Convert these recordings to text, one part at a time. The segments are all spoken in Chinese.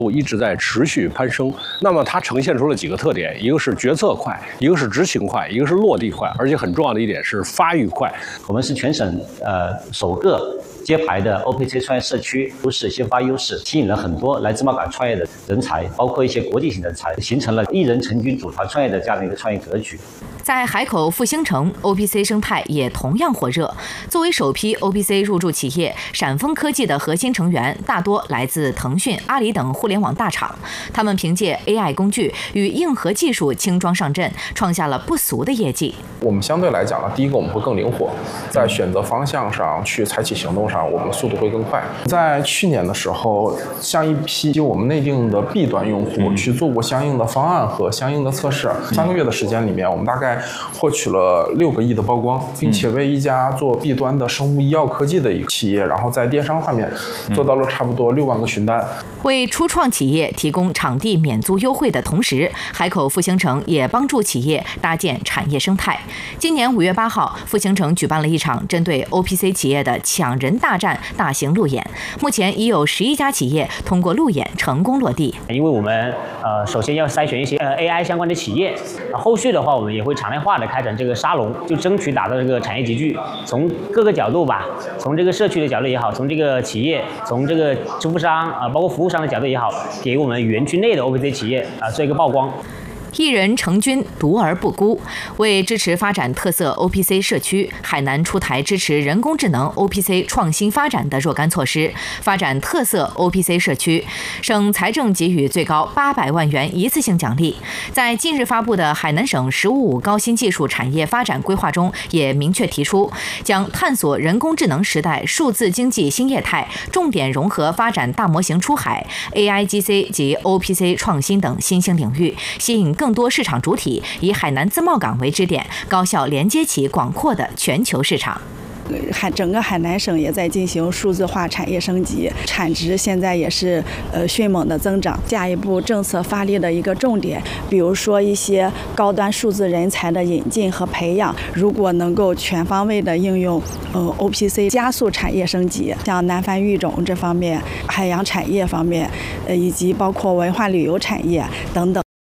一直在持续攀升。那么它呈现出了几个特点，一个是决策快，一个是执行快，一个是落地快，而且很重要的一点是发育快。 我们是全省首个揭牌的 OPC 创业社区，都是先发优势，吸引了很多来自贸港创业的人才，包括一些国际型人才，形成了一人成军组团创业的这样的一个创业格局。 在海口复兴城 ，OPC 生态也同样火热。作为首批 OPC 入驻企业，闪丰科技的核心成员大多来自腾讯、阿里等互联网大厂。他们凭借 AI 工具与硬核技术轻装上阵，创下了不俗的业绩。 我们相对来讲呢，第一个我们会更灵活，在选择方向上去采取行动上，我们的速度会更快。在去年的时候，像一批就我们内定的 B 端用户去做过相应的方案和相应的测试，3个月的时间里面，我们大概获取了6个亿的曝光，并且为一家做 B 端的生物医药科技的一个企业，然后在电商方面做到了差不多6万个询单。 为初创企业提供场地免租优惠的同时，海口复兴城也帮助企业搭建产业生态。今年5月8号，复兴城举办了一场针对 OPC 企业的抢人大战大型路演，目前已有11家企业通过路演成功落地。 因为我们首先要筛选一些AI 相关的企业，后续的话我们也会常态化的开展这个沙龙，就争取打造这个产业集聚，从各个角度吧，从这个社区的角度也好，从这个企业，从这个支付商包括服务商的角度也好，给我们园区内的 OPC 企业做一个曝光。 一人成军，独而不孤。为支持发展特色 OPC 社区，海南出台支持人工智能 OPC 创新发展的若干措施，发展特色 OPC 社区。省财政给予最高800万元一次性奖励。在近日发布的海南省“15+5”高新技术产业发展规划中，也明确提出，将探索人工智能时代数字经济新业态，重点融合发展大模型出海、AIGC 及 OPC 创新等新兴领域，吸引更多市场主体，以海南自贸港为支点，高效连接起广阔的全球市场。 整个海南省也在进行数字化产业升级，产值现在也是迅猛的增长。下一步政策发力的一个重点，比如说一些高端数字人才的引进和培养，如果能够全方位的应用OPC， 加速产业升级，像南番育种这方面、海洋产业方面，以及包括文化旅游产业等等。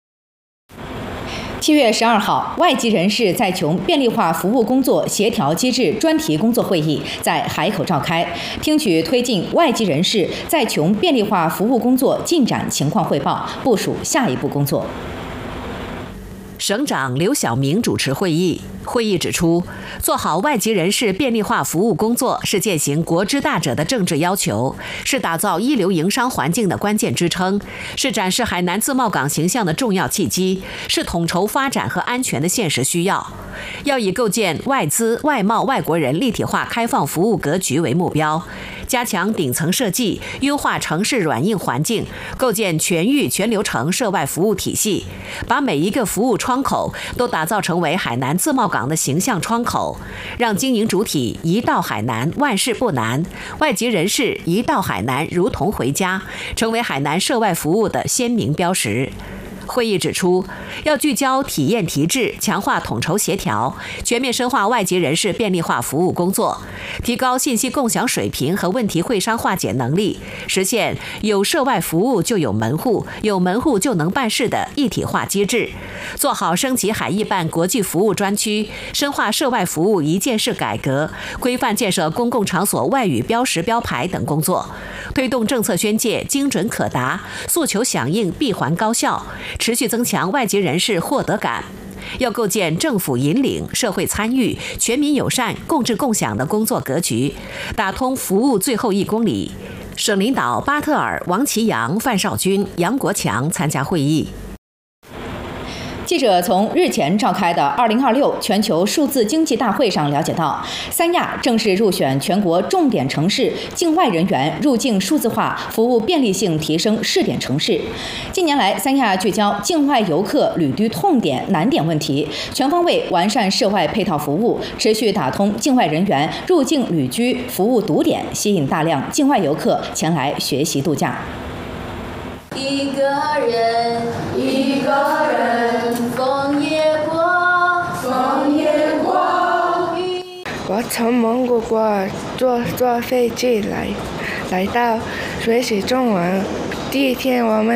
7月12号，外籍人士在琼便利化服务工作协调机制专题工作会议在海口召开，听取推进外籍人士在琼便利化服务工作进展情况汇报，部署下一步工作。 省长刘晓明主持会议。会议指出，做好外籍人士便利化服务工作是践行国之大者的政治要求，是打造一流营商环境的关键支撑，是展示海南自贸港形象的重要契机，是统筹发展和安全的现实需要。要以构建外资、外贸、外国人立体化开放服务格局为目标，加强顶层设计，优化城市软硬环境，构建全域全流程涉外服务体系，把每一个服务窗口都打造成为海南自贸港的形象窗口，让经营主体一到海南万事不难，外籍人士一到海南如同回家，成为海南涉外服务的鲜明标识。会议指出，要聚焦体验提质，强化统筹协调，全面深化外籍人士便利化服务工作，提高信息共享水平和问题会商化解能力，实现有涉外服务就有门户，有门户就能办事的一体化机制，做好升级海易办国际服务专区，深化涉外服务一件式改革，规范建设公共场所外语标识标牌等工作，推动政策宣介精准可达，诉求响应闭环高效，持续增强外籍人士获得感。要构建政府引领、社会参与、全民友善、共治共享的工作格局，打通服务最后1公里。省领导巴特尔、王其阳、范少军、杨国强参加会议。 记者从日前召开的2026全球数字经济大会上了解到，三亚正式入选全国重点城市境外人员入境数字化服务便利性提升试点城市。近年来，三亚聚焦境外游客旅居痛点难点问题，全方位完善涉外配套服务，持续打通境外人员入境旅居服务堵点，吸引大量境外游客前来学习度假。 一个人，一个人，风也过，风也过。 我从蒙古国坐飞机来到学习中文。第一天我们